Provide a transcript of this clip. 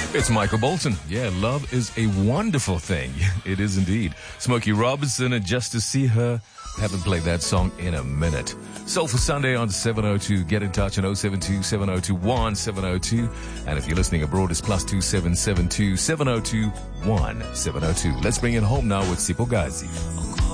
It's Michael Bolton. Yeah, love is a wonderful thing. It is indeed. Smokey Robinson and Just to See Her. Haven't played that song in a minute. Soulful Sunday on 702. Get in touch on 072-702-1702. And if you're listening abroad, it's +2772-702-1702. Let's bring it home now with Sipho Gazi.